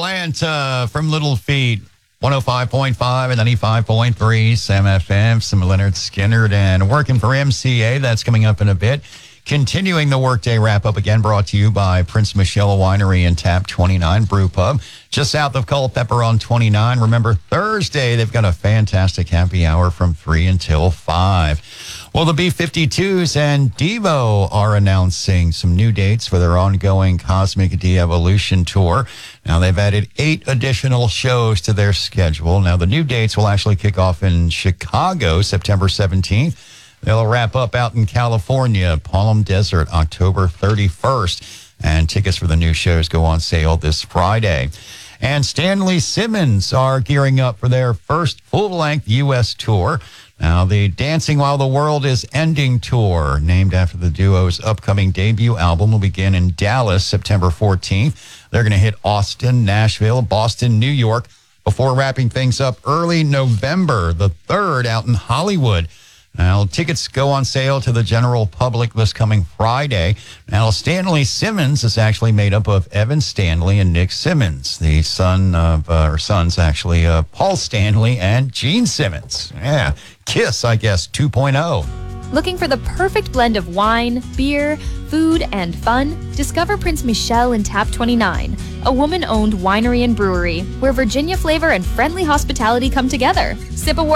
Atlanta from Little Feat. 105.5 and 95.3 Sam FM. Some Leonard Skinner and working for MCA. That's coming up in a bit. Continuing the workday wrap up again, brought to you by Prince Michelle Winery and Tap 29 Brew Pub, just south of Culpeper on 29. Remember, Thursday, they've got a fantastic happy hour from 3 until 5. Well, the B-52s and Devo are announcing some new dates for their ongoing Cosmic De-Evolution tour. Now, they've added 8 additional shows to their schedule. Now, the new dates will actually kick off in Chicago, September 17th. They'll wrap up out in California, Palm Desert, October 31st. And tickets for the new shows go on sale this Friday. And Stanley Simmons are gearing up for their first full-length U.S. tour. Now, the Dancing While the World is Ending tour, named after the duo's upcoming debut album, will begin in Dallas, September 14th. They're going to hit Austin, Nashville, Boston, New York, before wrapping things up early November, the 3rd, out in Hollywood. Now, tickets go on sale to the general public this coming Friday. Now, Stanley Simmons is actually made up of Evan Stanley and Nick Simmons, the son of, or sons actually, Paul Stanley and Gene Simmons. Yeah, Kiss, I guess, 2.0. Looking for the perfect blend of wine, beer, food, and fun? Discover Prince Michelle and Tap 29, a woman-owned winery and brewery where Virginia flavor and friendly hospitality come together. Sip a